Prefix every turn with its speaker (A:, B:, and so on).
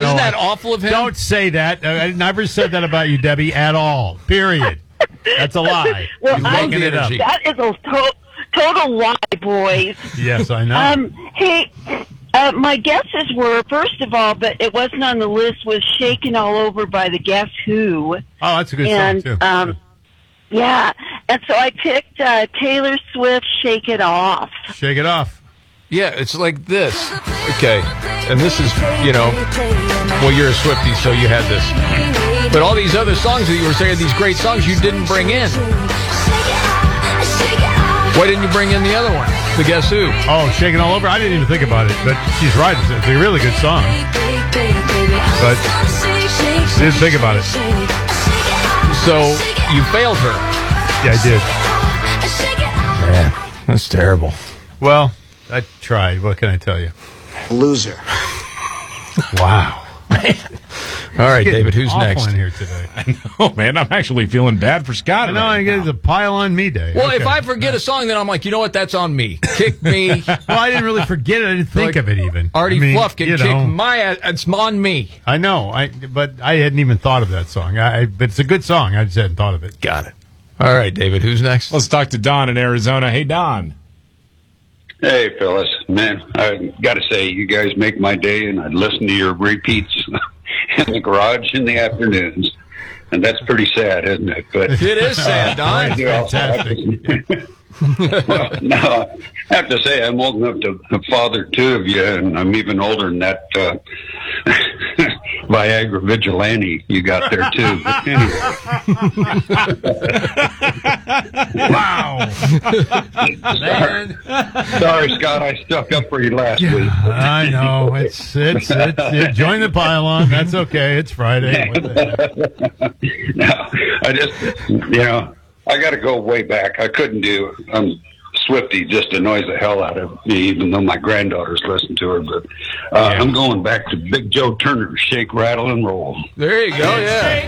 A: Isn't that awful of him?
B: Don't say that. I never said that about you, Debbie, at all. Period. That's a lie.
C: Well,
B: You're making it up.
C: That is a total lie, boys.
B: Yes, I know.
C: Hey, my guesses were, first of all, but it wasn't on the list, was Shaken All Over by the Guess Who.
B: Oh, that's a good song, too.
C: Yeah, and so I picked Taylor Swift, Shake It Off.
B: Shake It Off.
A: Yeah, it's like this. Okay, and this is, well, you're a Swiftie, so you had this. But all these other songs that you were saying, these great songs, you didn't bring in. Why didn't you bring in the other one? The Guess Who?
B: Oh, Shaking All Over? I didn't even think about it, but she's right. It's a really good song. But I didn't think about it.
A: So you failed her.
B: Yeah, I did.
A: Man, that's terrible.
B: Well, I tried. What can I tell you?
D: Loser.
B: Wow.
A: Man. All right, David, who's next?
B: In here today.
E: I know, man. I'm actually feeling bad for Scott.
B: I know, I get a pile on me day.
A: Well,
B: okay.
A: if I forget a song, then I'm like, you know what? That's on me. Kick me.
B: Well, I didn't really forget it. I didn't think of it even.
A: Artie Fluff can kick my ass. It's on me.
B: I know, but I hadn't even thought of that song. But it's a good song. I just hadn't thought of it.
A: Got it. All right, David, who's next?
E: Let's talk to Don in Arizona. Hey, Don.
F: Hey, fellas. Man, I got to say, you guys make my day, and I listen to your repeats in the garage in the afternoons. And that's pretty sad, isn't it? But
A: it is sad, Don.
B: Fantastic.
F: Well, no, I have to say, I'm old enough to father two of you, and I'm even older than that Viagra vigilante you got there, too. But anyway.
B: Wow.
F: Sorry, Scott, I stuck up for you last week.
B: I know. It's join the pile-on. That's okay. It's Friday.
F: No, I just, I got to go way back. I couldn't do Swiftie just annoys the hell out of me, even though my granddaughters listen to her. But I'm going back to Big Joe Turner's Shake, Rattle, and Roll.
A: There you go, yeah.